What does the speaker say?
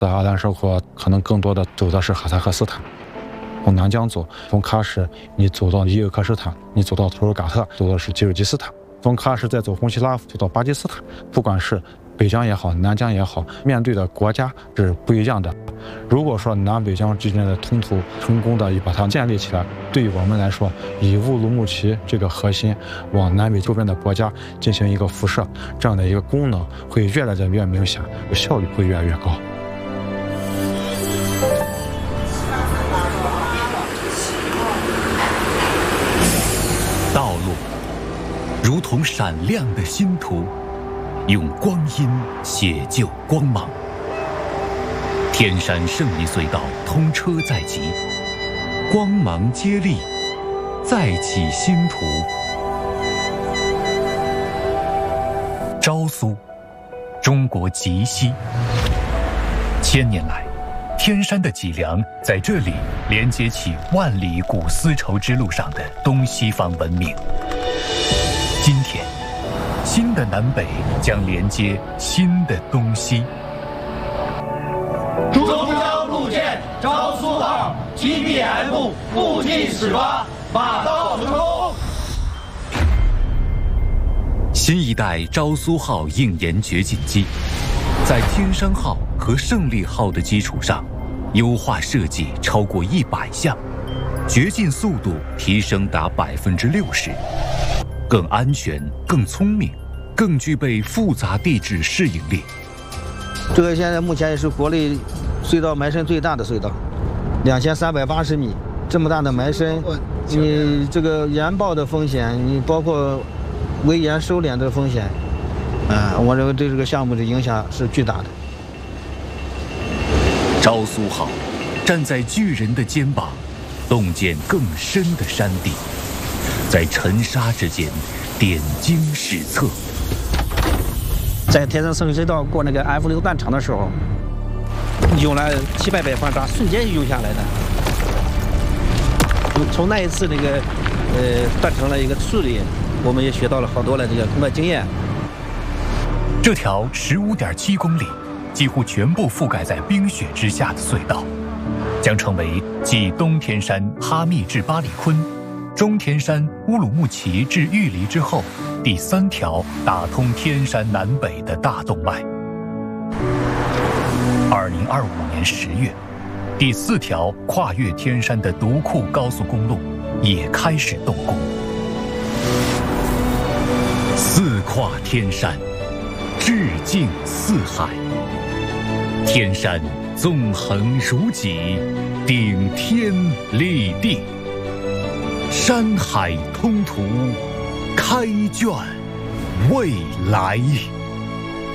在阿兰生活可能更多的走的是哈萨克斯坦，从南疆走，从喀什你走到伊尤克什坦，你走到图尔嘎特，走的是吉尔吉斯坦，从喀什再走红旗拉夫，走到巴基斯坦。不管是北疆也好，南疆也好，面对的国家是不一样的。如果说南北疆之间的冲突成功的把它建立起来，对于我们来说，以乌鲁木齐这个核心往南北周边的国家进行一个辐射，这样的一个功能会越来越明显，效率会越来越高。 道路如同闪亮的星图，用光阴写就光芒。天山胜利隧道通车在即，光芒接力，再起星途。昭苏，中国极西。千年来，天山的脊梁在这里连接起万里古丝绸之路上的东西方文明。今天，新的南北将连接新的东西。 中央路线昭苏号 TBM 附近始发，马到成功。 新一代昭苏号硬研掘进机，在天山号和胜利号的基础上，优化设计超过100项，掘进速度提升达60%，更安全、更聪明、更具备复杂地质适应力。 这个现在目前也是国内隧道埋深最大的隧道，2380米，这么大的埋深，你这个岩爆的风险，你包括围岩收敛的风险，我认为对这个项目的影响是巨大的。 昭苏号站在巨人的肩膀，洞见更深的山地，在尘沙之间点睛史册。 在天山胜利隧道过那个 F6断场的时候，用了700百方沙，瞬间就用下来的。从那一次那个断成了一个处理，我们也学到了好多的这个工作经验。 这条15.7公里，几乎全部覆盖在冰雪之下的隧道，将成为继东天山哈密至巴里坤、中天山乌鲁木齐至玉梨之后，第3条打通天山南北的大动脉。2025年10月，第4条跨越天山的独库高速公路也开始动工。四跨天山，致敬四海。天山纵横如脊，顶天立地。山海通途，开卷未来。